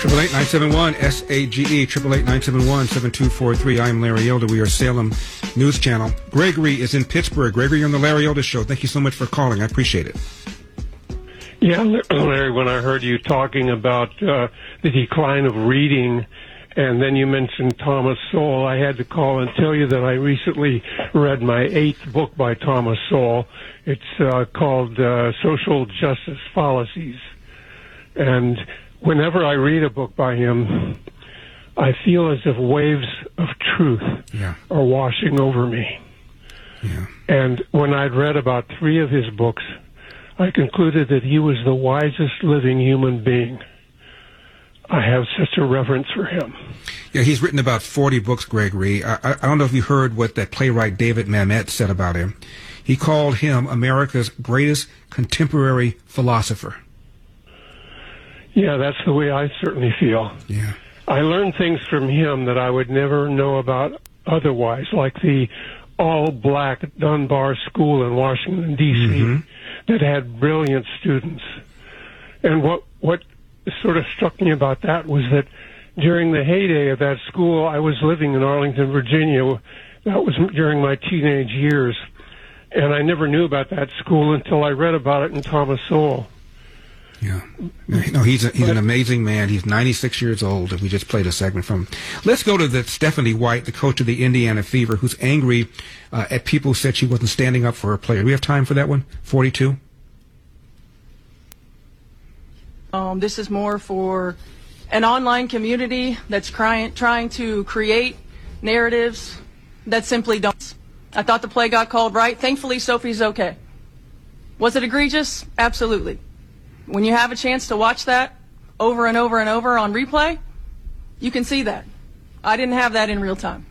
888-971-SAGE, 888-971-7243. I'm Larry Elder. We are Salem News Channel. Gregory is in Pittsburgh. Gregory, you're on the Larry Elder Show. Thank you so much for calling. I appreciate it. Yeah, Larry, when I heard you talking about the decline of reading, and then you mentioned Thomas Sowell, I had to call and tell you that I recently read my 8th book by Thomas Sowell. It's called Social Justice Fallacies. And whenever I read a book by him, I feel as if waves of truth are washing over me. Yeah. And when I'd read about 3 of his books, I concluded that he was the wisest living human being. I have such a reverence for him. Yeah, he's written about 40 books, Gregory. I don't know if you heard what that playwright David Mamet said about him. He called him America's greatest contemporary philosopher. Yeah, that's the way I certainly feel. Yeah. I learned things from him that I would never know about otherwise, like the all-black Dunbar School in Washington, D.C., that had brilliant students. And what sort of struck me about that was that during the heyday of that school, I was living in Arlington, Virginia. That was during my teenage years. And I never knew about that school until I read about it in Thomas Sowell. Yeah. No, he's an amazing man. He's 96 years old, and we just played a segment from him. Let's go to Stephanie White, the coach of the Indiana Fever, who's angry at people who said she wasn't standing up for her player. Do we have time for that one? 42? This is more for an online community that's trying to create narratives that simply don't. I thought the play got called right. Thankfully, Sophie's okay. Was it egregious? Absolutely. When you have a chance to watch that over and over and over on replay, you can see that. I didn't have that in real time.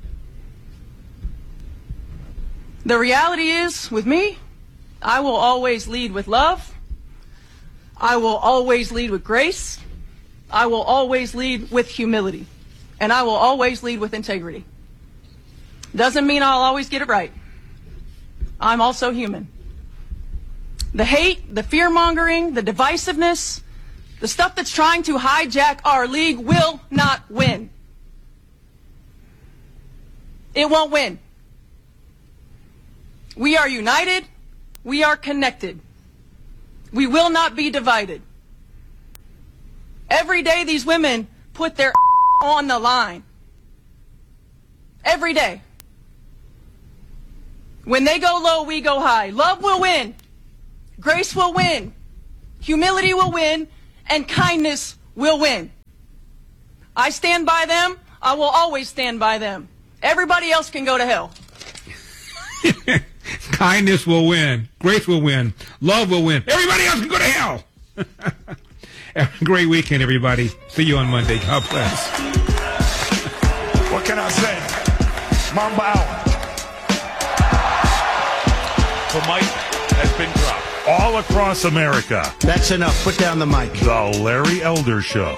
The reality is, with me, I will always lead with love. I will always lead with grace. I will always lead with humility. And I will always lead with integrity. Doesn't mean I'll always get it right. I'm also human. The hate, the fear-mongering, the divisiveness, the stuff that's trying to hijack our league will not win. It won't win. We are united. We are connected. We will not be divided. Every day these women put their on the line. Every day. When they go low, we go high. Love will win. Grace will win. Humility will win. And kindness will win. I stand by them. I will always stand by them. Everybody else can go to hell. Kindness will win. Grace will win. Love will win. Everybody else can go to hell. Have a great weekend, everybody. See you on Monday. God bless. What can I say? Mamba out. The mic has been dropped. All across America. That's enough. Put down the mic. The Larry Elder Show.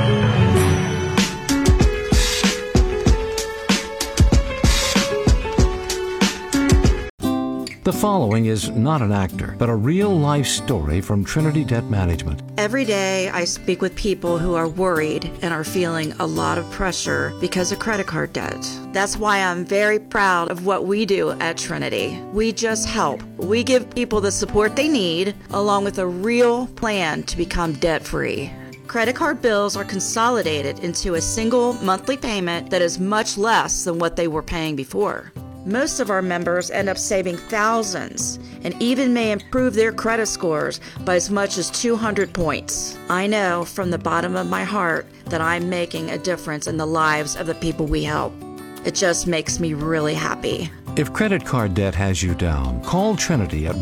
The following is not an actor, but a real-life story from Trinity Debt Management. Every day I speak with people who are worried and are feeling a lot of pressure because of credit card debt. That's why I'm very proud of what we do at Trinity. We just help. We give people the support they need, along with a real plan to become debt-free. Credit card bills are consolidated into a single monthly payment that is much less than what they were paying before. Most of our members end up saving thousands and even may improve their credit scores by as much as 200 points. I know from the bottom of my heart that I'm making a difference in the lives of the people we help. It just makes me really happy. If credit card debt has you down, call Trinity at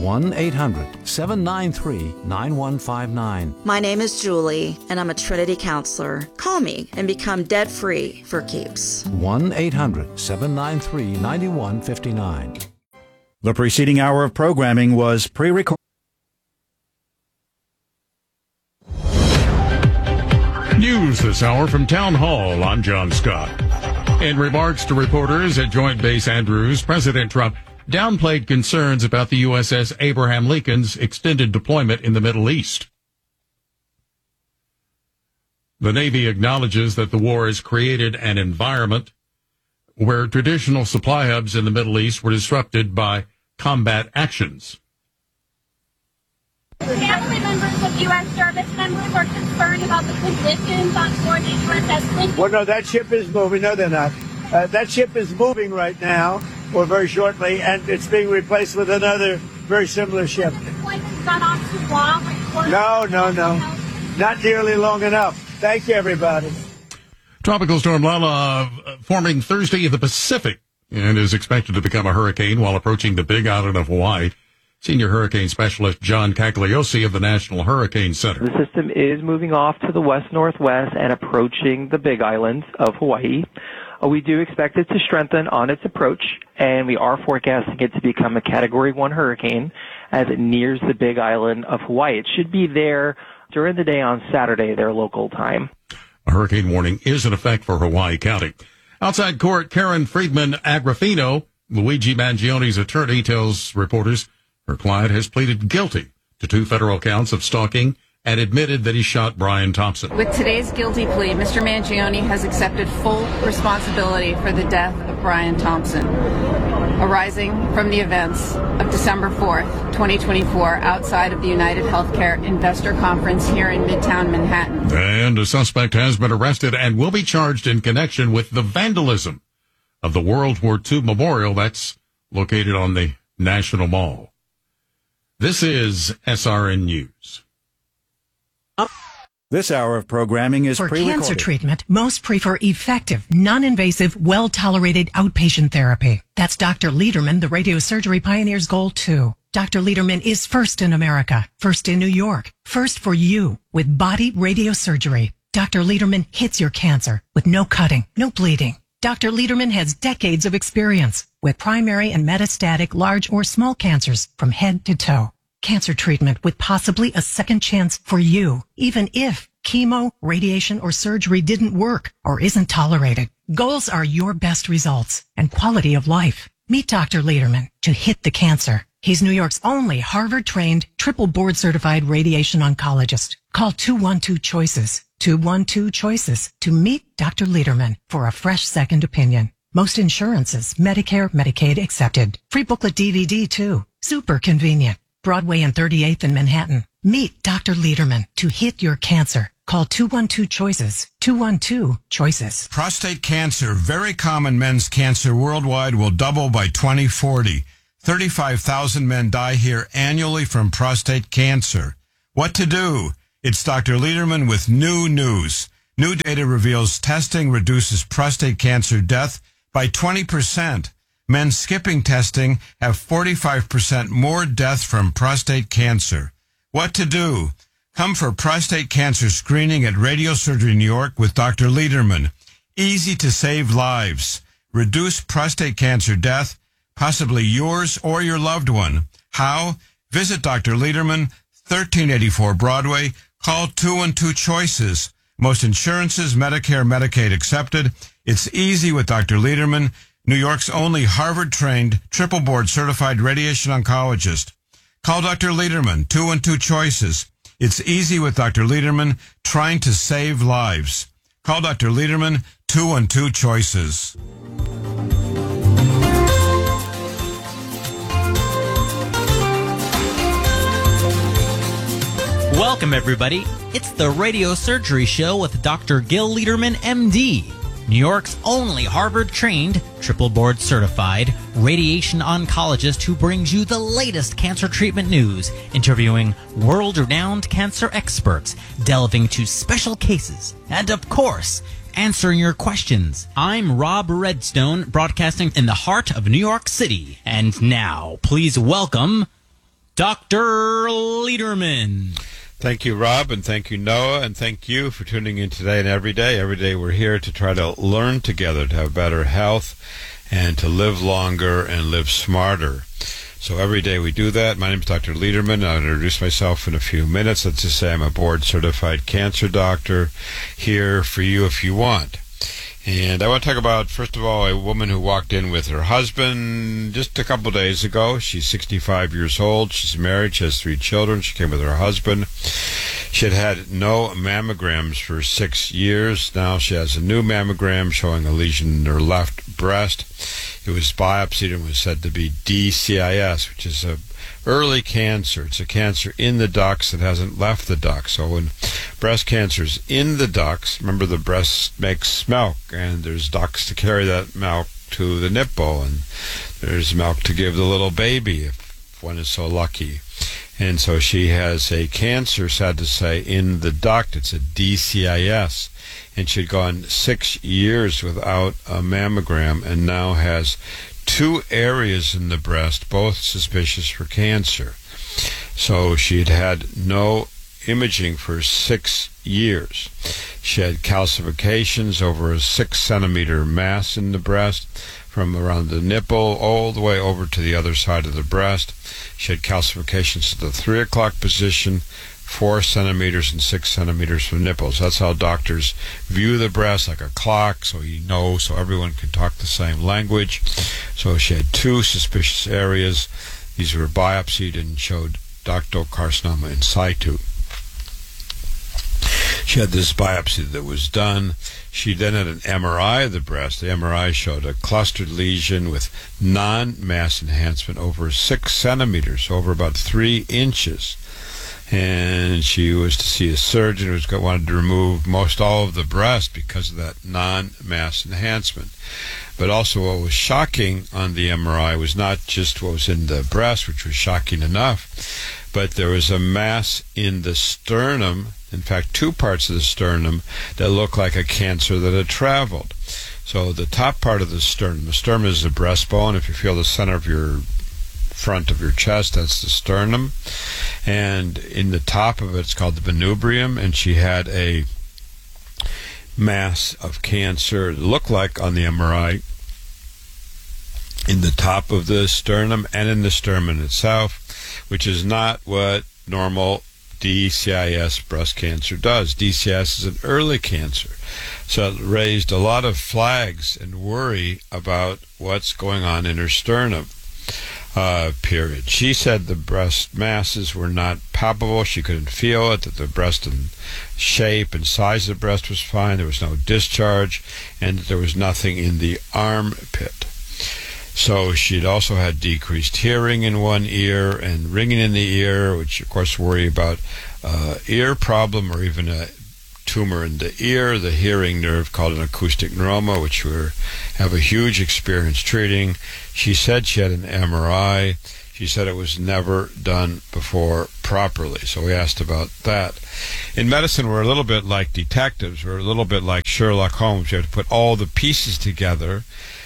1-800-793-9159. My name is Julie, and I'm a Trinity counselor. Call me and become debt-free for keeps. 1-800-793-9159. The preceding hour of programming was pre-recorded. News this hour from Town Hall. I'm John Scott. In remarks to reporters at Joint Base Andrews, President Trump downplayed concerns about the USS Abraham Lincoln's extended deployment in the Middle East. The Navy acknowledges that the war has created an environment where traditional supply hubs in the Middle East were disrupted by combat actions. Family members of U.S. service members are concerned about the conditions on board the USS Lincoln. Well, no, that ship is moving. No, they're not. That ship is moving right now, or very shortly, and it's being replaced with another very similar ship. The flight has gone off too long. No. Not nearly long enough. Thank you, everybody. Tropical storm Lala forming Thursday in the Pacific and is expected to become a hurricane while approaching the Big Island of Hawaii. Senior hurricane specialist John Cagliossi of the National Hurricane Center. The system is moving off to the west-northwest and approaching the Big Island of Hawaii. We do expect it to strengthen on its approach, and we are forecasting it to become a Category 1 hurricane as it nears the Big Island of Hawaii. It should be there during the day on Saturday, their local time. A hurricane warning is in effect for Hawaii County. Outside court, Karen Friedman Agrafino, Luigi Mangioni's attorney, tells reporters her client has pleaded guilty to 2 federal counts of stalking and admitted that he shot Brian Thompson. With today's guilty plea, Mr. Mangione has accepted full responsibility for the death of Brian Thompson, arising from the events of December 4th, 2024, outside of the United Healthcare Investor Conference here in Midtown Manhattan. And a suspect has been arrested and will be charged in connection with the vandalism of the World War II memorial that's located on the National Mall. This is SRN News. This hour of programming is For pre-recorded. cancer treatment, most prefer effective, non-invasive, well-tolerated outpatient therapy. That's Dr. Lederman, the radiosurgery pioneer's goal, too. Dr. Lederman is first in America, first in New York, first for you with body radiosurgery. Dr. Lederman hits your cancer with no cutting, no bleeding. Dr. Lederman has decades of experience with primary and metastatic large or small cancers from head to toe. Cancer treatment with possibly a second chance for you, even if chemo, radiation, or surgery didn't work or isn't tolerated. Goals are your best results and quality of life. Meet Dr. Lederman to hit the cancer. He's New York's only Harvard-trained, triple board-certified radiation oncologist. Call 212-CHOICES, 212-CHOICES to meet Dr. Lederman for a fresh second opinion. Most insurances, Medicare, Medicaid accepted. Free booklet DVD, too. Super convenient. Broadway and 38th in Manhattan. Meet Dr. Lederman to hit your cancer. Call 212-CHOICES, 212-CHOICES. Prostate cancer, very common men's cancer worldwide, will double by 2040. 35,000 men die here annually from prostate cancer. What to do? It's Dr. Lederman with new news. New data reveals testing reduces prostate cancer death by 20%. Men skipping testing have 45% more death from prostate cancer. What to do? Come for prostate cancer screening at Radiosurgery New York with Dr. Lederman. Easy to save lives. Reduce prostate cancer death, possibly yours or your loved one. How? Visit Dr. Lederman, 1384 Broadway. Call 212-CHOICES. Most insurances, Medicare, Medicaid accepted. It's easy with Dr. Lederman, New York's only Harvard-trained, triple board-certified radiation oncologist. Call Dr. Lederman, 212-CHOICES. It's easy with Dr. Lederman, trying to save lives. Call Dr. Lederman, 212-CHOICES. Welcome, everybody. It's the Radio Surgery Show with Dr. Gil Lederman, MD. New York's only Harvard-trained, triple board-certified radiation oncologist who brings you the latest cancer treatment news, interviewing world-renowned cancer experts, delving into special cases, and, of course, answering your questions. I'm Rob Redstone, broadcasting in the heart of New York City. And now, please welcome Dr. Lederman. Thank you, Rob, and thank you, Noah, and thank you for tuning in today and every day. Every day we're here to try to learn together to have better health and to live longer and live smarter. So every day we do that. My name is Dr. Lederman. I'll introduce myself in a few minutes. Let's just say I'm a board-certified cancer doctor here for you if you want. And I want to talk about, first of all, a woman who walked in with her husband just a couple days ago. She's 65 years old. She's married. She has 3 children. She came with her husband. She had no mammograms for 6 years. Now she has a new mammogram showing a lesion in her left breast. It was biopsied and was said to be DCIS, which is a early cancer. It's a cancer in the ducts that hasn't left the ducts. So when breast cancer is in the ducts, remember the breast makes milk, and there's ducts to carry that milk to the nipple, and there's milk to give the little baby if one is so lucky. And so she has a cancer, sad to say, in the duct. It's a DCIS. And she'd gone 6 years without a mammogram and now has 2 areas in the breast, both suspicious for cancer. So she'd had no imaging for 6 years. She had calcifications over a 6-centimeter mass in the breast from around the nipple all the way over to the other side of the breast. She had calcifications to the 3 o'clock position, 4 centimeters and 6 centimeters from nipples. That's how doctors view the breast, like a clock, so you know, so everyone can talk the same language. So she had 2 suspicious areas. These were biopsied and showed ductal carcinoma in situ. She had this biopsy that was done. She then had an MRI of the breast. The MRI showed a clustered lesion with non-mass enhancement over 6 centimeters, over about 3 inches. And she was to see a surgeon who wanted to remove most all of the breast because of that non-mass enhancement. But also what was shocking on the MRI was not just what was in the breast, which was shocking enough, but there was a mass in the sternum, in fact 2 parts of the sternum, that looked like a cancer that had traveled. So the top part of the sternum is the breastbone. If you feel the center of your front of your chest, that's the sternum. And in the top of it, it's called the manubrium, and she had a mass of cancer, it looked like on the MRI, in the top of the sternum and in the sternum itself, which is not what normal DCIS breast cancer does. DCIS is an early cancer. So it raised a lot of flags and worry about what's going on in her sternum. Period. She said the breast masses were not palpable. She couldn't feel it, that the breast and shape and size of the breast was fine. There was no discharge, and there was nothing in the armpit. So she'd also had decreased hearing in one ear and ringing in the ear, which of course worry about ear problem or even a tumor in the ear, the hearing nerve called an acoustic neuroma, which we have a huge experience treating. She said she had an MRI. She said it was never done before properly. So we asked about that. In medicine, we're a little bit like detectives. We're a little bit like Sherlock Holmes. You have to put all the pieces together.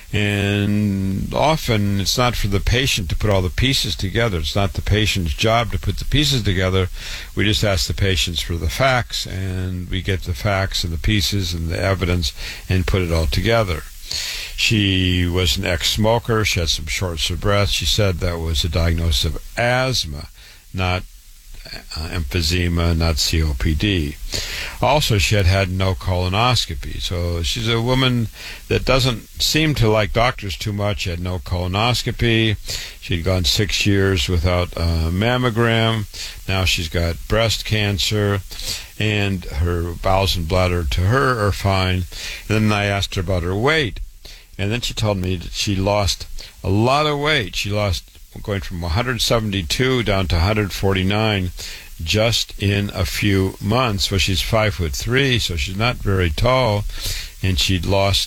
And often it's not for the patient to put all the pieces together. It's not the patient's job to put the pieces together. We just ask the patients for the facts, and we get the facts and the pieces and the evidence and put it all together. She was an ex-smoker. She had some shortness of breath. She said that was a diagnosis of asthma, not emphysema, not COPD. Also, she had no colonoscopy. So she's a woman that doesn't seem to like doctors too much. She had no colonoscopy. She'd gone 6 years without a mammogram. Now she's got breast cancer, and her bowels and bladder to her are fine. And then I asked her about her weight, and then she told me that she lost a lot of weight. She lost going from 172 down to 149 just in a few months. Well, she's 5'3", so she's not very tall, and she'd lost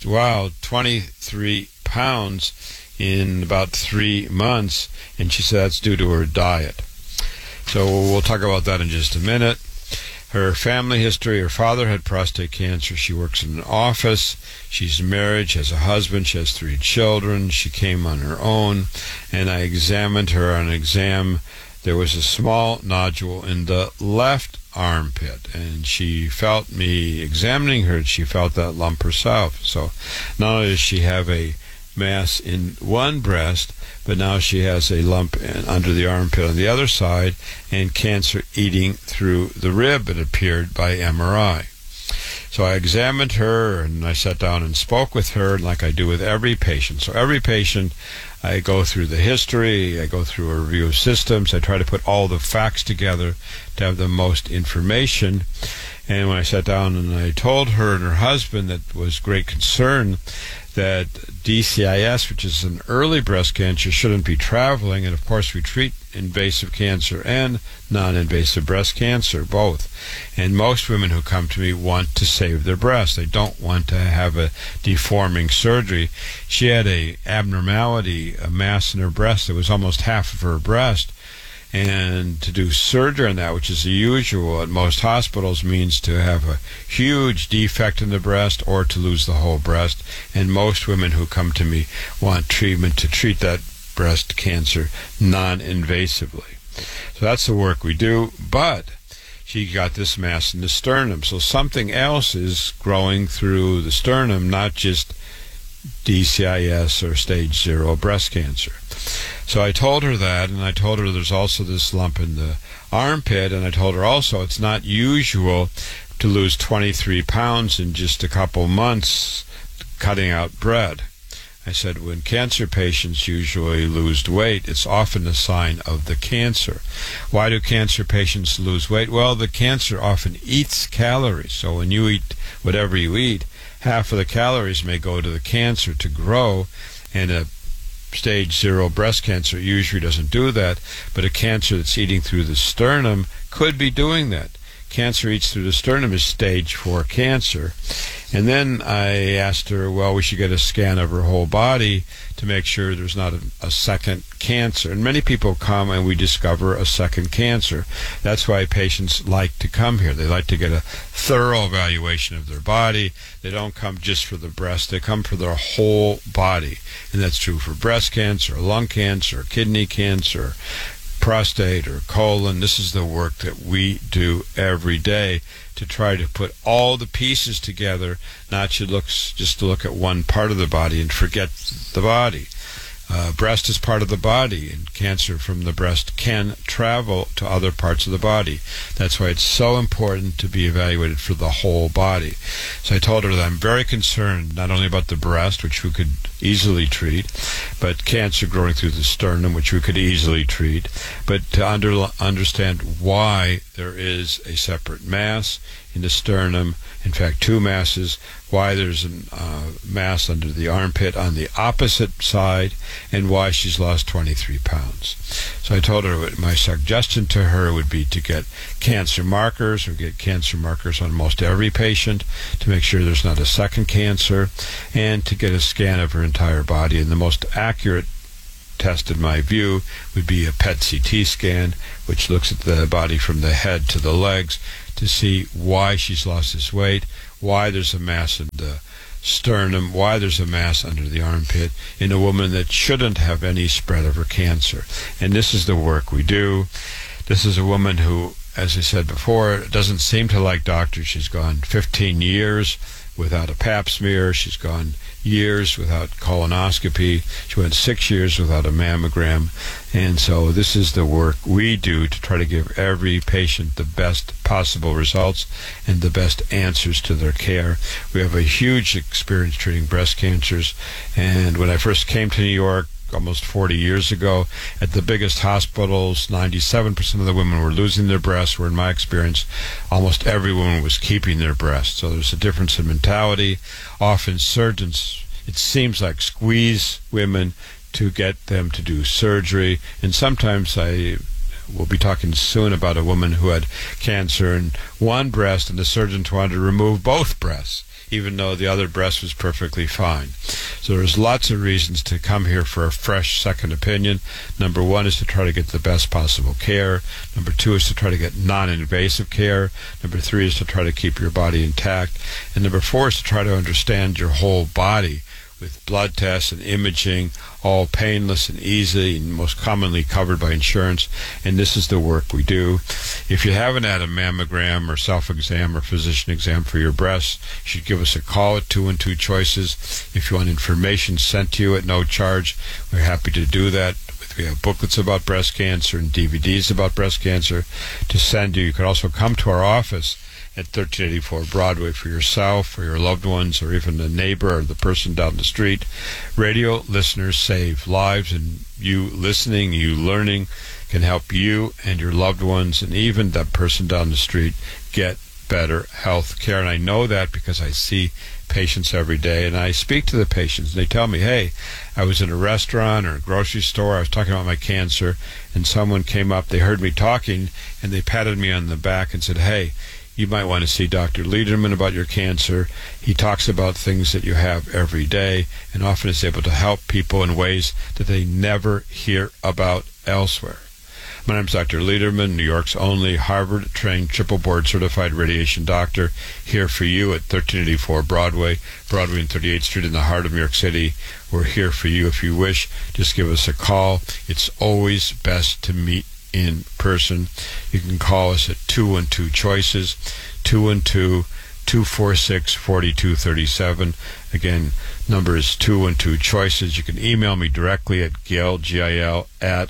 23 pounds in about 3 months, and she said that's due to her diet. So we'll talk about that in just a minute. Her family history: her father had prostate cancer. She works in an office. She's married. She has a husband. She has 3 children. She came on her own, and I examined her on an exam. There was a small nodule in the left armpit, and she felt me examining her, and she felt that lump herself. So not only does she have a mass in one breast, but now she has a lump under the armpit on the other side, and cancer eating through the rib, it appeared by MRI. So I examined her, and I sat down and spoke with her like I do with every patient. So every patient I go through the history, I go through a review of systems, I try to put all the facts together to have the most information. And when I sat down and I told her and her husband that was great concern that DCIS, which is an early breast cancer, shouldn't be traveling, and of course we treat invasive cancer and non-invasive breast cancer, both. And most women who come to me want to save their breast. They don't want to have a deforming surgery. She had a abnormality, a mass in her breast that was almost half of her breast. And to do surgery on that, which is the usual at most hospitals, means to have a huge defect in the breast or to lose the whole breast. And most women who come to me want treatment to treat that breast cancer non-invasively. So that's the work we do. But she got this mass in the sternum. So something else is growing through the sternum, not just DCIS or stage 0 breast cancer. So I told her that, and I told her there's also this lump in the armpit, and I told her also it's not usual to lose 23 pounds in just a couple months cutting out bread. I said when cancer patients usually lose weight, it's often a sign of the cancer. Why do cancer patients lose weight? Well, the cancer often eats calories. So when you eat whatever you eat, half of the calories may go to the cancer to grow, and a stage 0 breast cancer usually doesn't do that, but a cancer that's eating through the sternum could be doing that. Cancer eats through the sternum is stage 4 cancer. And then I asked her, well, we should get a scan of her whole body to make sure there's not a second cancer. And many people come and we discover a second cancer. That's why patients like to come here. They like to get a thorough evaluation of their body. They don't come just for the breast. They come for their whole body. And that's true for breast cancer, lung cancer, kidney cancer, prostate or colon. This is the work that we do every day to try to put all the pieces together, not just to look at one part of the body and forget the body. Breast is part of the body, and cancer from the breast can travel to other parts of the body. That's why it's so important to be evaluated for the whole body. So I told her that I'm very concerned not only about the breast, which we could easily treat, but cancer growing through the sternum, which we could easily treat, but to understand why there is a separate mass in the sternum, in fact 2 masses, why there's a mass under the armpit on the opposite side, and why she's lost 23 pounds. So I told her my suggestion to her would be to get cancer markers, or get cancer markers on most every patient to make sure there's not a second cancer, and to get a scan of her entire body. And the most accurate test, in my view, would be a PET CT scan, which looks at the body from the head to the legs to see why she's lost this weight, why there's a mass in the sternum, why there's a mass under the armpit in a woman that shouldn't have any spread of her cancer. And this is the work we do. This is a woman who, as I said before, doesn't seem to like doctors. She's gone 15 years without a pap smear. She's gone years without colonoscopy. She went 6 years without a mammogram. And so this is the work we do to try to give every patient the best possible results and the best answers to their care. We have a huge experience treating breast cancers. And when I first came to New York, almost 40 years ago, at the biggest hospitals, 97% of the women were losing their breasts, where in my experience, almost every woman was keeping their breasts. So there's a difference in mentality. Often surgeons, it seems like, squeeze women to get them to do surgery. And sometimes we'll be talking soon about a woman who had cancer in one breast, and the surgeons wanted to remove both breasts, even though the other breast was perfectly fine. So there's lots of reasons to come here for a fresh second opinion. Number 1 is to try to get the best possible care. Number 2 is to try to get non-invasive care. Number 3 is to try to keep your body intact. And number 4 is to try to understand your whole body with blood tests and imaging, all painless and easy and most commonly covered by insurance. And this is the work we do. If you haven't had a mammogram or self-exam or physician exam for your breasts, you should give us a call at 212 Choices. If you want information sent to you at no charge, we're happy to do that. We have booklets about breast cancer and DVDs about breast cancer to send you. You can also come to our office at 1384 Broadway for yourself, for your loved ones, or even the neighbor or the person down the street. Radio listeners save lives, and you listening, you learning can help you and your loved ones and even that person down the street get better health care. And I know that because I see patients every day, and I speak to the patients, and they tell me, hey, I was in a restaurant or a grocery store, I was talking about my cancer, and someone came up, they heard me talking, and they patted me on the back and said, hey, you might want to see Dr. Lederman about your cancer. He talks about things that you have every day, and often is able to help people in ways that they never hear about elsewhere. My name is Dr. Lederman, New York's only Harvard-trained, triple-board certified radiation doctor, here for you at 1384 Broadway and 38th Street in the heart of New York City. We're here for you. If you wish, just give us a call. It's always best to meet in person. You can call us at 212-CHOICES, 212-246-4237. Again, number is 212-CHOICES. You can email me directly at Gil, G-I-L, at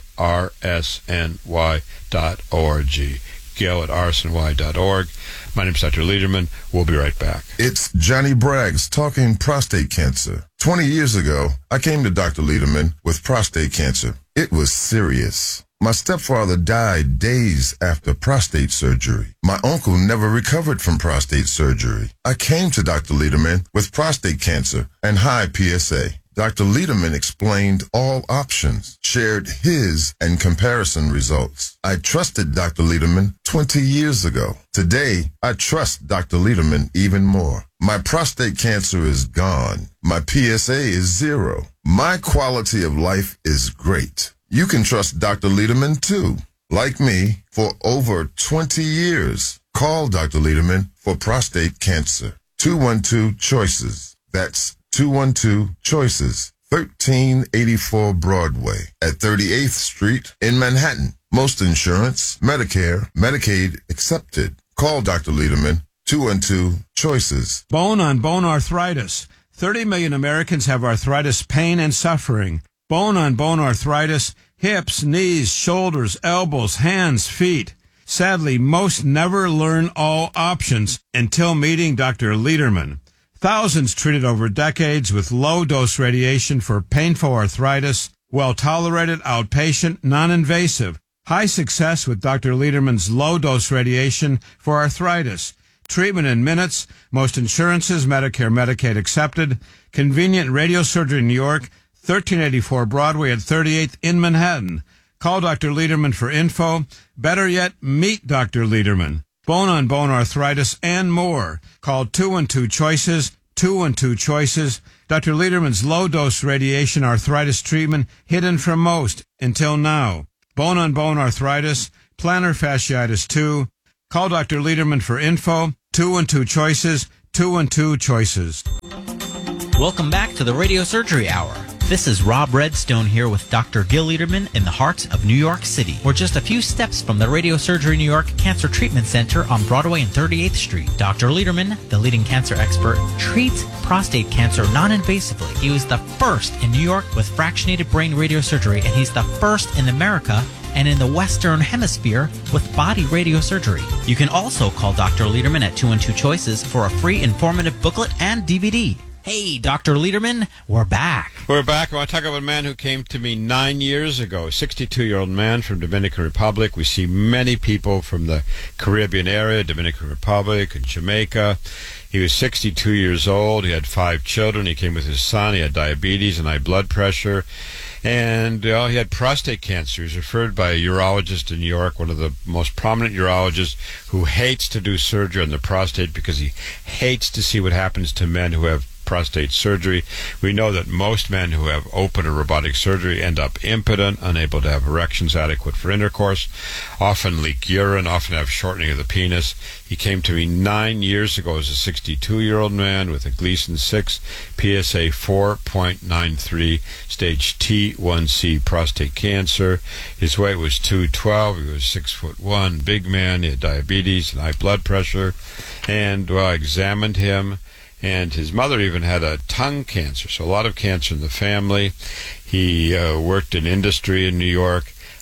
rsny.org. Gil at rsny.org. My name is Dr. Lederman. We'll be right back. It's Johnny Braggs talking prostate cancer. 20 years ago, I came to Dr. Lederman with prostate cancer. It was serious. My stepfather died days after prostate surgery. My uncle never recovered from prostate surgery. I came to Dr. Lederman with prostate cancer and high PSA. Dr. Lederman explained all options, shared his and comparison results. I trusted Dr. Lederman 20 years ago. Today, I trust Dr. Lederman even more. My prostate cancer is gone. My PSA is 0. My quality of life is great. You can trust Dr. Lederman too. Like me, for over 20 years. Call Dr. Lederman for prostate cancer. 212-CHOICES. That's 212-CHOICES. 1384 Broadway at 38th Street in Manhattan. Most insurance, Medicare, Medicaid accepted. Call Dr. Lederman. 212-CHOICES. Bone-on-bone arthritis. 30 million Americans have arthritis pain and suffering. Bone-on-bone arthritis, hips, knees, shoulders, elbows, hands, feet. Sadly, most never learn all options until meeting Dr. Lederman. Thousands treated over decades with low-dose radiation for painful arthritis, well-tolerated, outpatient, non-invasive. High success with Dr. Lederman's low-dose radiation for arthritis. Treatment in minutes, most insurances, Medicare, Medicaid accepted. Convenient radiosurgery in New York, 1384 Broadway at 38th in Manhattan. Call Dr. Lederman for info. Better yet, meet Dr. Lederman. Bone-on-bone arthritis and more. Call 212-CHOICES, 212-CHOICES. Dr. Lederman's low-dose radiation arthritis treatment hidden from most until now. Bone-on-bone arthritis, plantar fasciitis too. Call Dr. Lederman for info. 212-CHOICES, 212-CHOICES. Welcome back to the Radio Surgery Hour. This is Rob Redstone here with Dr. Gil Lederman in the heart of New York City. We're just a few steps from the Radio Surgery New York Cancer Treatment Center on Broadway and 38th Street. Dr. Lederman, the leading cancer expert, treats prostate cancer non-invasively. He was the first in New York with fractionated brain radiosurgery, and he's the first in America and in the Western Hemisphere with body radiosurgery. You can also call Dr. Lederman at 212-CHOICES for a free informative booklet and DVD. Hey, Dr. Lederman, we're back. We're back. I want to talk about a man who came to me 9 years ago, a 62-year-old man from Dominican Republic. We see many people from the Caribbean area, Dominican Republic and Jamaica. He was 62 years old. He had 5 children. He came with his son. He had diabetes and high blood pressure. And he had prostate cancer. He was referred by a urologist in New York, one of the most prominent urologists, who hates to do surgery on the prostate because he hates to see what happens to men who have prostate surgery. We know that most men who have open or robotic surgery end up impotent, unable to have erections adequate for intercourse, often leak urine, often have shortening of the penis. He came to me 9 years ago as a 62-year-old man with a Gleason 6, PSA 4.93, stage T1C prostate cancer. His weight was 212. He was 6'1", big man. He had diabetes and high blood pressure. And I examined him. And his mother even had a tongue cancer, so a lot of cancer in the family. He worked in industry in New York.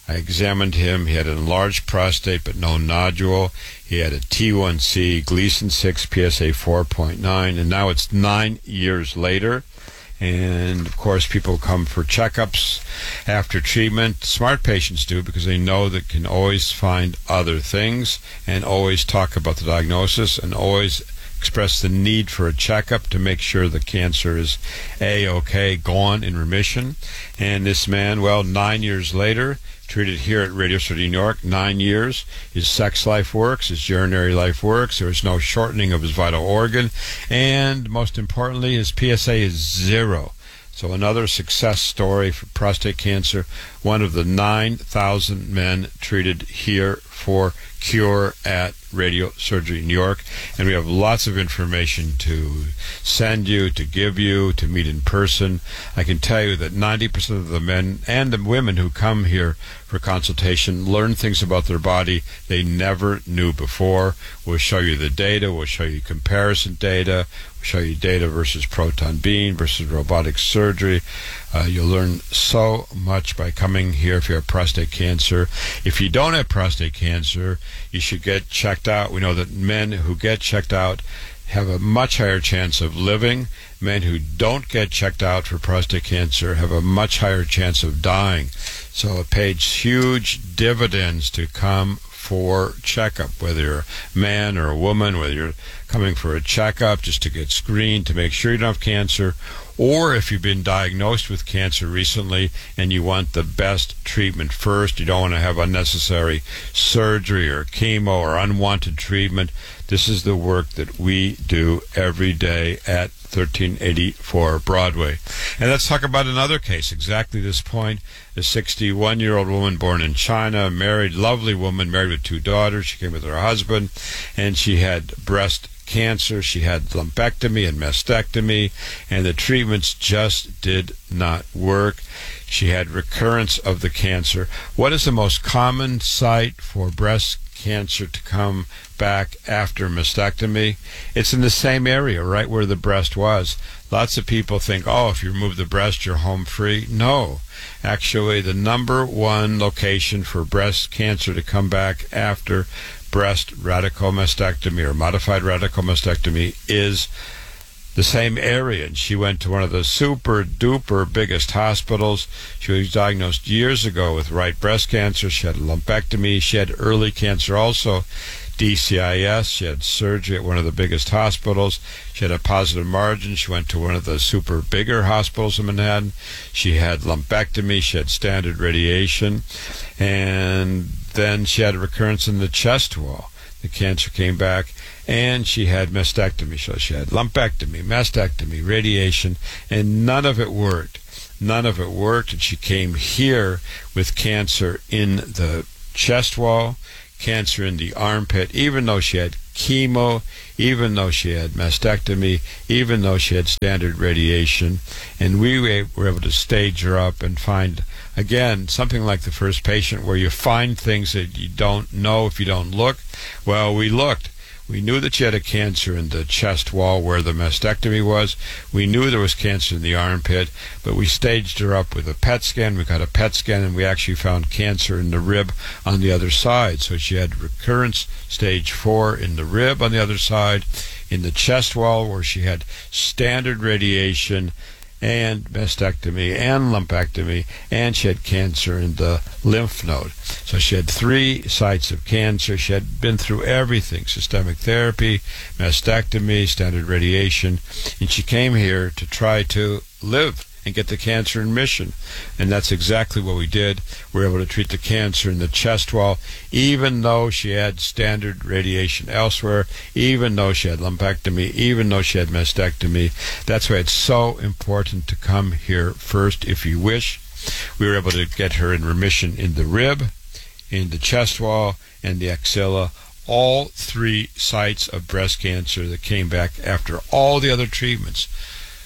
I examined him. He had an enlarged prostate but no nodule. He had a T1C, Gleason 6, PSA 4.9, and now it's 9 years later. And, of course, people come for checkups after treatment. Smart patients do, because they know they can always find other things and always talk about the diagnosis and always express the need for a checkup to make sure the cancer is A-OK, gone, in remission. And this man, well, 9 years later, treated here at Radio City, New York, 9 years. His sex life works, his urinary life works, there is no shortening of his vital organ, and most importantly, his PSA is 0. So another success story for prostate cancer, one of the 9,000 men treated here for cure at Radio Surgery New York. And we have lots of information to send you, to give you, to meet in person. I can tell you that 90% of the men and the women who come here for consultation learn things about their body they never knew before. We'll show you the data. We'll show you comparison data. We'll show you data versus proton beam versus robotic surgery. You'll learn so much by coming here if you have prostate cancer. If you don't have prostate cancer, you should get checked out. We know that men who get checked out have a much higher chance of living. Men who don't get checked out for prostate cancer have a much higher chance of dying. So it pays huge dividends to come for checkup, whether you're a man or a woman, whether you're coming for a checkup just to get screened to make sure you don't have cancer, or if you've been diagnosed with cancer recently and you want the best treatment first, you don't want to have unnecessary surgery or chemo or unwanted treatment. This is the work that we do every day at 1384 Broadway. And let's talk about another case, exactly this point. A 61-year-old woman born in China, married, lovely woman, married with 2 daughters. She came with her husband, and she had breast cancer. She had lumpectomy and mastectomy, and the treatments just did not work. She had recurrence of the cancer. What is the most common site for breast cancer to come back after mastectomy? It's in the same area, right where the breast was. Lots of people think, oh, if you remove the breast, you're home free. No. Actually, the number one location for breast cancer to come back after breast radical mastectomy or modified radical mastectomy is the same area. And she went to one of the super duper biggest hospitals. She was diagnosed years ago with right breast cancer. She had a lumpectomy. She had early cancer also, DCIS. She had surgery at one of the biggest hospitals. She had a positive margin. She went to one of the super bigger hospitals in Manhattan. She had lumpectomy. She had standard radiation. And then she had a recurrence in the chest wall. The cancer came back, and she had mastectomy. So she had lumpectomy, mastectomy, radiation, and none of it worked. None of it worked, and she came here with cancer in the chest wall, cancer in the armpit, even though she had chemo, even though she had mastectomy, even though she had standard radiation. And we were able to stage her up and find, again, something like the first patient, where you find things that you don't know if you don't look. Well, we looked. We knew that she had a cancer in the chest wall where the mastectomy was. We knew there was cancer in the armpit, but we staged her up with a PET scan. We got a PET scan, and we actually found cancer in the rib on the other side. So she had recurrence stage 4 in the rib on the other side, in the chest wall where she had standard radiation and mastectomy and lumpectomy, and she had cancer in the lymph node. So she had 3 sites of cancer. She had been through everything: systemic therapy, mastectomy, standard radiation, and she came here to try to live and get the cancer in remission. And that's exactly what we did. We were able to treat the cancer in the chest wall, even though she had standard radiation elsewhere, even though she had lumpectomy, even though she had mastectomy. That's why it's so important to come here first if you wish. We were able to get her in remission in the rib, in the chest wall, and the axilla. All 3 sites of breast cancer that came back after all the other treatments.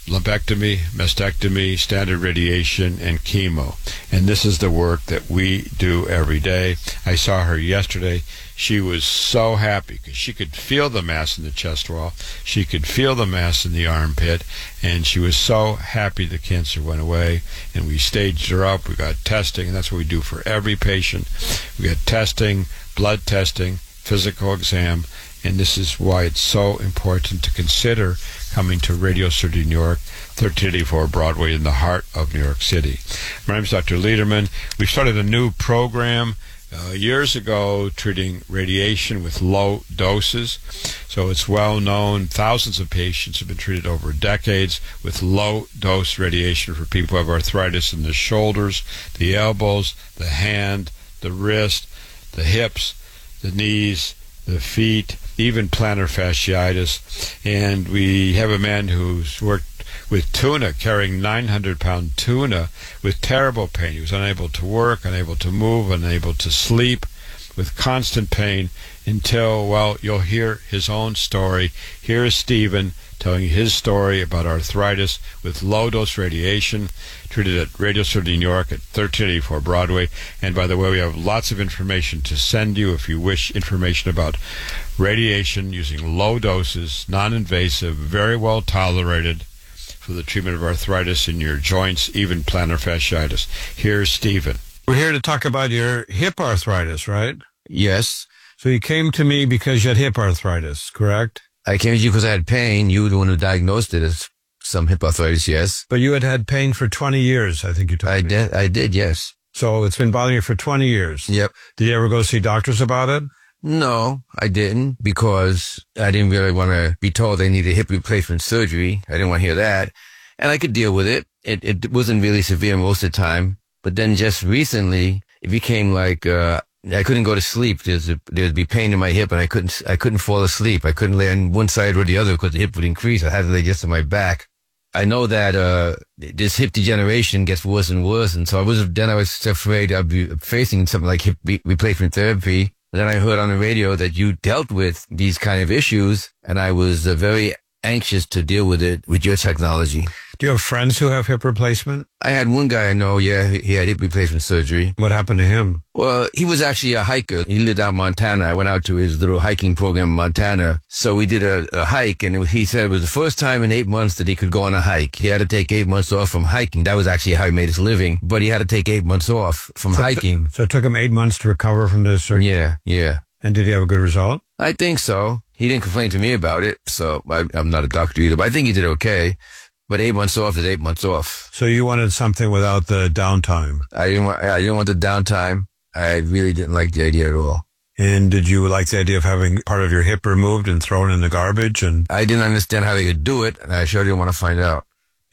lumpectomy, mastectomy, standard radiation, and chemo. And this is the work that we do every day. I saw her yesterday. She was so happy because she could feel the mass in the chest wall. She could feel the mass in the armpit. And she was so happy the cancer went away. And we staged her up. We got testing. And that's what we do for every patient. We got testing, blood testing, physical exam. And this is why it's so important to consider coming to Radio Surgery New York, 1384 Broadway in the heart of New York City. My name is Dr. Lederman. We started a new program years ago treating radiation with low doses. So it's well known. Thousands of patients have been treated over decades with low dose radiation for people who have arthritis in the shoulders, the elbows, the hand, the wrist, the hips, the knees, the feet, even plantar fasciitis. And we have a man who's worked with tuna, carrying 900-pound tuna with terrible pain. He was unable to work, unable to move, unable to sleep, with constant pain until, well, you'll hear his own story. Here is Stephen telling his story about arthritis with low-dose radiation, treated at Radio Surgery New York at 1384 Broadway. And by the way, we have lots of information to send you if you wish information about radiation using low doses, non-invasive, very well tolerated for the treatment of arthritis in your joints, even plantar fasciitis. Here's Stephen. We're here to talk about your hip arthritis, right? Yes. So you came to me because you had hip arthritis, correct? I came to you because I had pain. You were the one who diagnosed it as some hip arthritis, yes. But you had had pain for 20 years, I think you told me. I did, yes. So it's been bothering you for 20 years? Yep. Did you ever go see doctors about it? No, I didn't, because I didn't really want to be told I needed hip replacement surgery. I didn't want to hear that. And I could deal with it. It wasn't really severe most of the time. But then just recently, it became like, I couldn't go to sleep. There'd be pain in my hip, and I couldn't fall asleep. I couldn't lay on one side or the other because the hip would increase. I had to lay just on my back. I know that, this hip degeneration gets worse and worse. And so I was afraid I'd be facing something like hip replacement therapy. Then I heard on the radio that you dealt with these kind of issues, and I was very anxious to deal with it with your technology. Do you have friends who have hip replacement? I had one guy I know, yeah, he had hip replacement surgery. What happened to him? Well, he was actually a hiker. He lived out in Montana. I went out to his little hiking program in Montana. So we did a hike, and he said it was the first time in 8 months that he could go on a hike. He had to take 8 months off from hiking. That was actually how he made his living. But he had to take 8 months off from hiking. So it took him 8 months to recover from this surgery? Yeah. And did he have a good result? I think so. He didn't complain to me about it, so I'm not a doctor either, but I think he did okay. But 8 months off is 8 months off. So you wanted something without the downtime? I didn't want the downtime. I really didn't like the idea at all. And did you like the idea of having part of your hip removed and thrown in the garbage? And I didn't understand how they could do it, and I sure didn't want to find out.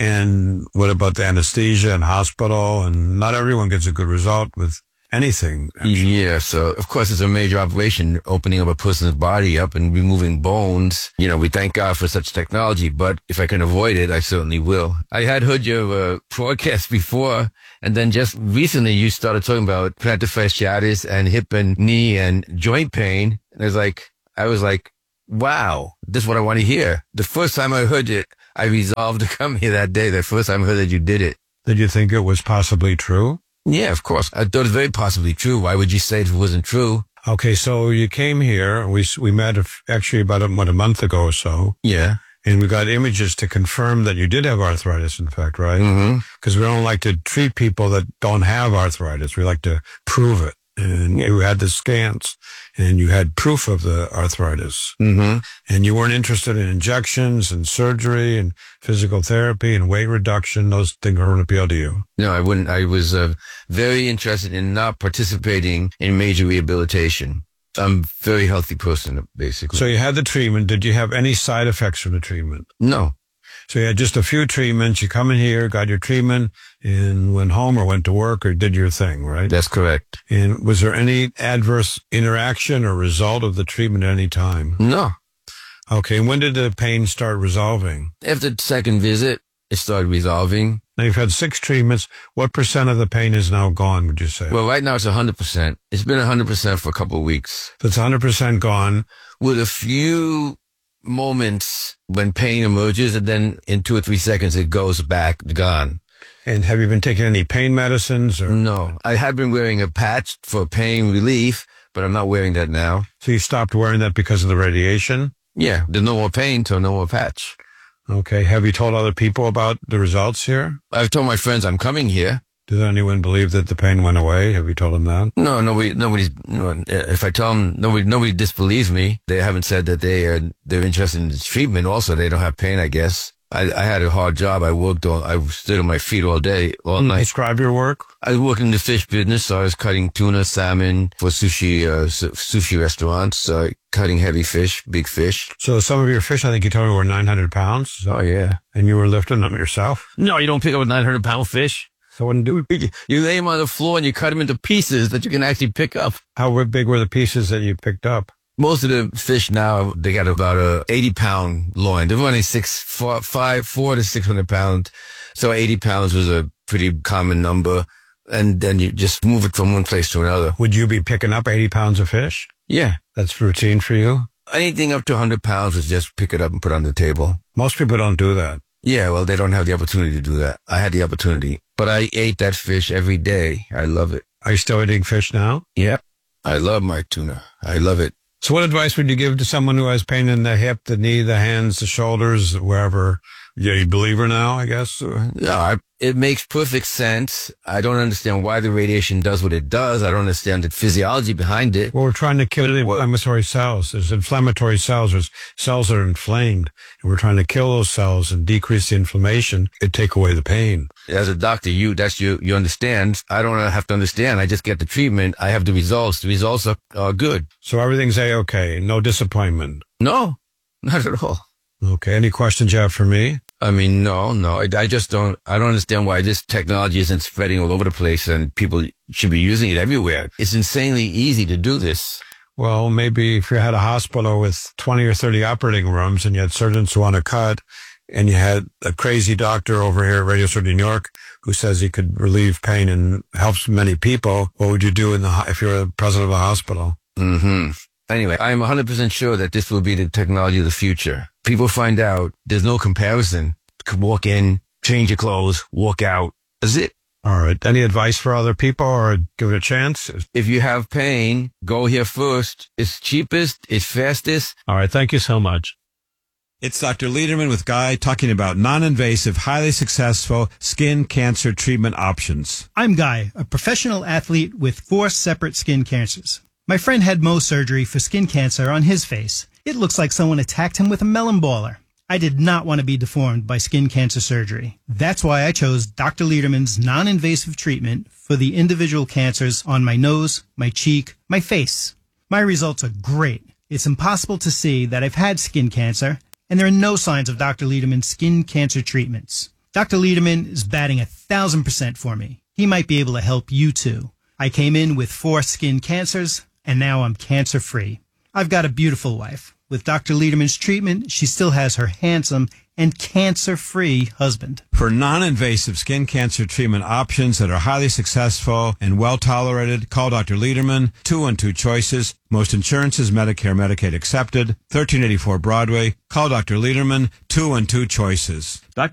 And what about the anesthesia and hospital? And not everyone gets a good result with anything. Actually. Yeah, so of course it's a major operation, opening up a person's body up and removing bones. You know, we thank God for such technology, but if I can avoid it, I certainly will. I had heard your broadcast before, and then just recently you started talking about plantar fasciitis and hip and knee and joint pain. And I was like, wow, this is what I want to hear. The first time I heard it, I resolved to come here that day. The first time I heard that you did it. Did you think it was possibly true? Yeah, of course. I thought it was very possibly true. Why would you say it wasn't true? Okay, so you came here. We met actually about a month ago or so. Yeah. And we got images to confirm that you did have arthritis, in fact, right? Mm-hmm. Because we don't like to treat people that don't have arthritis. We like to prove it. And you had the scans, and you had proof of the arthritis. Mm-hmm. And you weren't interested in injections and surgery and physical therapy and weight reduction. Those things weren't appeal to you. No, I wouldn't. I was very interested in not participating in major rehabilitation. I'm a very healthy person, basically. So you had the treatment. Did you have any side effects from the treatment? No. So you had just a few treatments. You come in here, got your treatment, and went home or went to work or did your thing, right? That's correct. And was there any adverse interaction or result of the treatment at any time? No. Okay. And when did the pain start resolving? After the second visit, it started resolving. Now you've had 6 treatments. What % of the pain is now gone, would you say? Well, right now it's 100%. It's been 100% for a couple of weeks. So it's 100% gone. With a few moments when pain emerges, and then in 2 or 3 seconds it goes back, gone. And have you been taking any pain medicines? Or? No. I had been wearing a patch for pain relief, but I'm not wearing that now. So you stopped wearing that because of the radiation? Yeah, there's no more pain, so no more patch. Okay. Have you told other people about the results here? I've told my friends I'm coming here. Does anyone believe that the pain went away? Have you told them that? No, nobody's, if I tell them, nobody disbelieves me. They haven't said that they're interested in the treatment. Also, they don't have pain, I guess. I had a hard job. I stood on my feet all day, all night. Describe your work. I was working in the fish business, so I was cutting tuna, salmon for sushi restaurants, cutting heavy fish, big fish. So some of your fish, I think you told me, were 900 pounds. Oh, yeah. And you were lifting them yourself? No, you don't pick up a 900-pound fish. So what do you? You lay them on the floor and you cut them into pieces that you can actually pick up. How big were the pieces that you picked up? Most of the fish now, they got about a 80-pound loin. They're running 400 to 600 pounds. So 80 pounds was a pretty common number. And then you just move it from one place to another. Would you be picking up 80 pounds of fish? Yeah. That's routine for you? Anything up to 100 pounds is just pick it up and put it on the table. Most people don't do that. Yeah, well, they don't have the opportunity to do that. I had the opportunity. But I ate that fish every day. I love it. Are you still eating fish now? Yep. I love my tuna. I love it. So what advice would you give to someone who has pain in the hip, the knee, the hands, the shoulders, wherever? Yeah, you believer now, I guess? Yeah, it makes perfect sense. I don't understand why the radiation does what it does. I don't understand the physiology behind it. Well, we're trying to kill the inflammatory cells. There's inflammatory cells. There's cells that are inflamed. And we're trying to kill those cells and decrease the inflammation and take away the pain. As a doctor, you understand. I don't have to understand. I just get the treatment. I have the results. The results are good. So everything's A-okay. No disappointment. No, not at all. Okay. Any questions you have for me? I mean, no. I just don't understand why this technology isn't spreading all over the place and people should be using it everywhere. It's insanely easy to do this. Well, maybe if you had a hospital with 20 or 30 operating rooms and you had surgeons who want to cut and you had a crazy doctor over here at Radio Surgery New York who says he could relieve pain and helps many people, what would you do if you're the president of a hospital? Mm-hmm. Anyway, I'm 100% sure that this will be the technology of the future. People find out there's no comparison. You can walk in, change your clothes, walk out. That's it. All right. Any advice for other people or give it a chance? If you have pain, go here first. It's cheapest. It's fastest. All right. Thank you so much. It's Dr. Lederman with Guy talking about non-invasive, highly successful skin cancer treatment options. I'm Guy, a professional athlete with 4 separate skin cancers. My friend had Mohs surgery for skin cancer on his face. It looks like someone attacked him with a melon baller. I did not want to be deformed by skin cancer surgery. That's why I chose Dr. Lederman's non-invasive treatment for the individual cancers on my nose, my cheek, my face. My results are great. It's impossible to see that I've had skin cancer, and there are no signs of Dr. Lederman's skin cancer treatments. Dr. Lederman is batting 1,000% for me. He might be able to help you too. I came in with 4 skin cancers, and now I'm cancer-free. I've got a beautiful wife. With Dr. Lederman's treatment, she still has her handsome and cancer-free husband. For non-invasive skin cancer treatment options that are highly successful and well-tolerated, call Dr. Lederman, 212 Choices. Most insurances, Medicare, Medicaid accepted. 1384 Broadway. Call Dr. Lederman, 212 Choices.